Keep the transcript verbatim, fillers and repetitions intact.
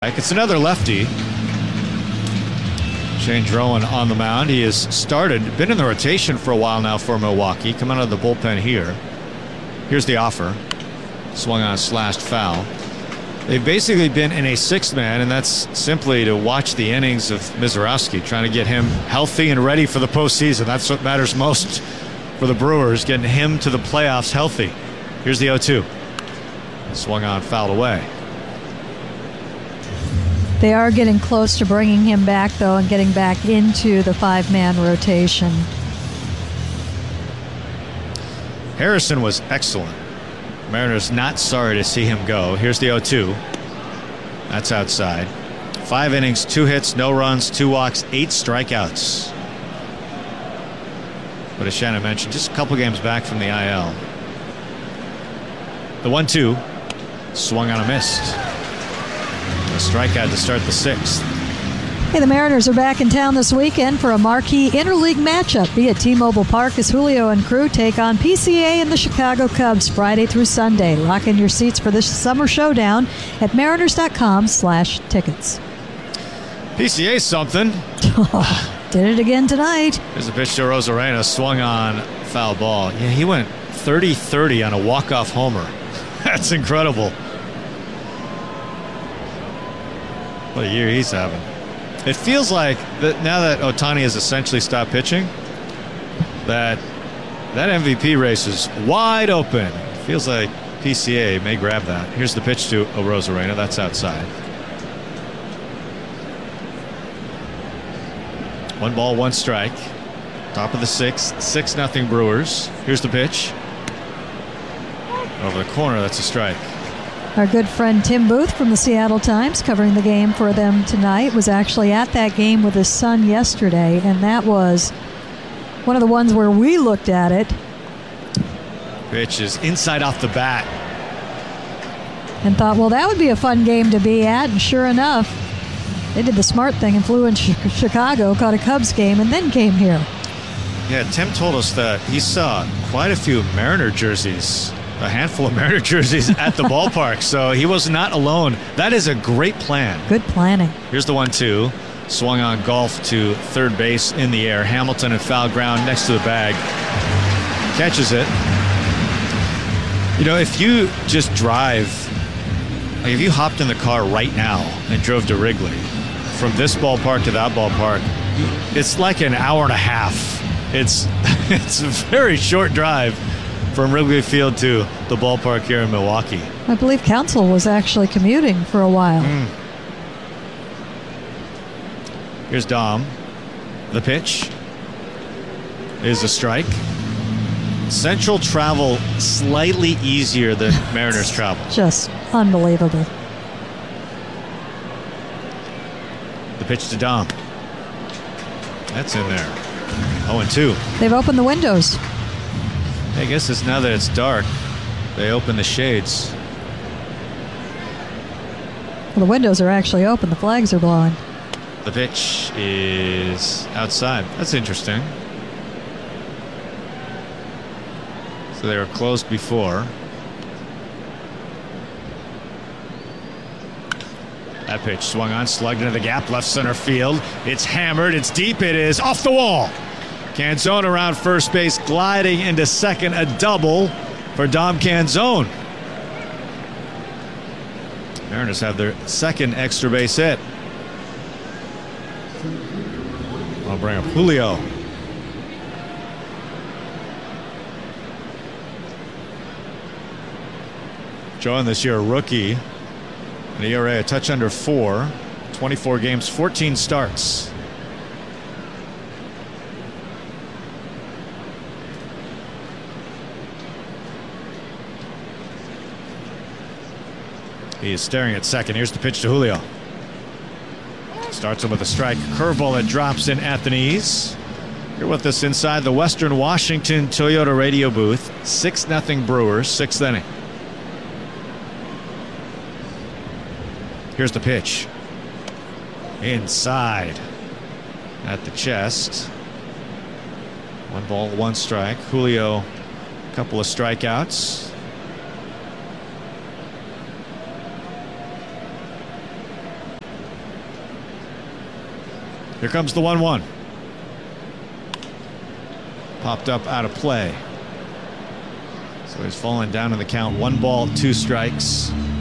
It's another lefty. Shane Drowan on the mound. He has started, been in the rotation for a while now for Milwaukee. Come out of the bullpen here. Here's the offer. Swung on, slashed foul. They've basically been in a sixth man, and that's simply to watch the innings of Misiorowski, trying to get him healthy and ready for the postseason. That's what matters most for the Brewers, getting him to the playoffs healthy. Here's the oh two. Swung on, fouled away. They are getting close to bringing him back, though, and getting back into the five-man rotation. Harrison was excellent. Mariners not sorry to see him go. Here's the oh two. That's outside. Five innings, two hits, no runs, two walks, eight strikeouts. But as Shannon mentioned, just a couple games back from the I L. The one two. Swung on a missed. A strikeout to start the sixth. Hey, the Mariners are back in town this weekend for a marquee interleague matchup via T-Mobile Park as Julio and crew take on P C A and the Chicago Cubs Friday through Sunday. Lock in your seats for this summer showdown at mariners.com slash tickets. P C A something. Did it again tonight. There's a pitch to Rosarena, swung on, foul ball. Yeah, he went thirty thirty on a walk-off homer. That's incredible. What a year he's having. It feels like that now that Ohtani has essentially stopped pitching, that that M V P race is wide open. It feels like P C A may grab that. Here's the pitch to Rosarena. That's outside. One ball, one strike. Top of the sixth. Six nothing Brewers. Here's the pitch. Over the corner. That's a strike. Our good friend Tim Booth from the Seattle Times, covering the game for them tonight, was actually at that game with his son yesterday, and that was one of the ones where we looked at it. Pitch is inside off the bat. And thought, well, that would be a fun game to be at, and sure enough, they did the smart thing and flew in Chicago, caught a Cubs game, and then came here. Yeah, Tim told us that he saw quite a few Mariner jerseys. A handful of Mariner jerseys at the ballpark, so he was not alone. That is a great plan. Good planning. Here's the one two. Swung on golf to third base in the air. Hamilton in foul ground next to the bag. Catches it. You know, if you just drive, like if you hopped in the car right now and drove to Wrigley, from this ballpark to that ballpark, it's like an hour and a half. It's, it's a very short drive from Wrigley Field to the ballpark here in Milwaukee. I believe Counsell was actually commuting for a while. Mm. Here's Dom. The pitch is a strike. Central travel slightly easier than Mariners travel. Just unbelievable. The pitch to Dom. That's in there. oh and two. They've opened the windows. I guess it's now that it's dark, they open the shades. Well, the windows are actually open. The flags are blowing. The pitch is outside. That's interesting. So they were closed before. That pitch swung on, slugged into the gap, left center field. It's hammered. It's deep. It is off the wall. Canzone around first base, gliding into second, a double for Dom Canzone. Mariners have their second extra base hit. I'll bring up Julio. Join this year a rookie, an E R A a touch under four, twenty-four games, fourteen starts. He is staring at second. Here's the pitch to Julio. Starts him with a strike. Curveball that drops in at the knees. You're with us inside the Western Washington Toyota radio booth. six nothing Brewers, sixth inning. Here's the pitch. Inside at the chest. One ball, one strike. Julio, a couple of strikeouts. Here comes the one one. Popped up out of play. So he's falling down in the count. One ball, two strikes.